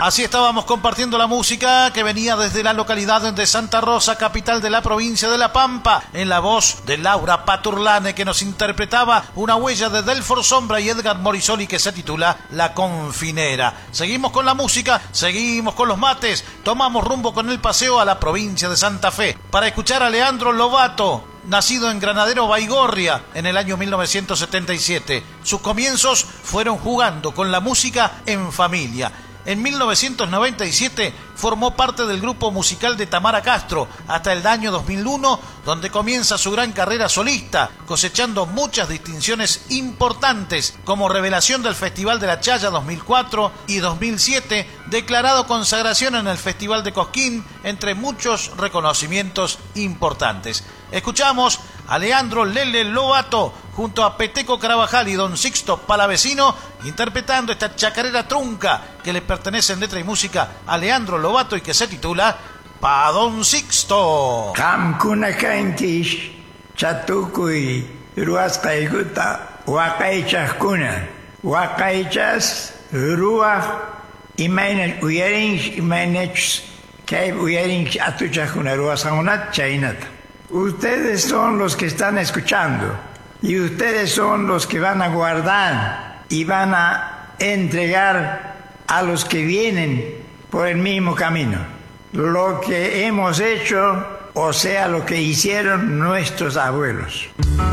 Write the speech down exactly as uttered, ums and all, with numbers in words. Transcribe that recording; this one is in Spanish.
Así estábamos compartiendo la música que venía desde la localidad de Santa Rosa, capital de la provincia de La Pampa, en la voz de Laura Paturlane, que nos interpretaba una huella de Delfor Sombra y Edgar Morisoli que se titula La Confinera. Seguimos con la música, seguimos con los mates, tomamos rumbo con el paseo a la provincia de Santa Fe para escuchar a Leandro Lobato, nacido en Granadero Baigorria en el año mil novecientos setenta y siete. Sus comienzos fueron jugando con la música en familia. En mil novecientos noventa y siete formó parte del grupo musical de Tamara Castro hasta el año dos mil uno, donde comienza su gran carrera solista, cosechando muchas distinciones importantes, como revelación del Festival de la Chaya dos mil cuatro y dos mil siete, declarado consagración en el Festival de Cosquín, entre muchos reconocimientos importantes. Escuchamos a Leandro Lele Lobato junto a Peteco Carabajal y Don Sixto Palavecino interpretando esta chacarera trunca que le pertenece en letra y música a Leandro Lobato y que se titula Pa Don Sixto. Qamkuna kankish chatukuy ruwasqaykutta waqaychaqkuna waqaychas ruwaq imayna uyarinch imaynachus kay uyarinch atuchaqkuna ruwasqankunata chaynata. Ustedes son los que están escuchando y ustedes son los que van a guardar y van a entregar a los que vienen por el mismo camino lo que hemos hecho, o sea, lo que hicieron nuestros abuelos.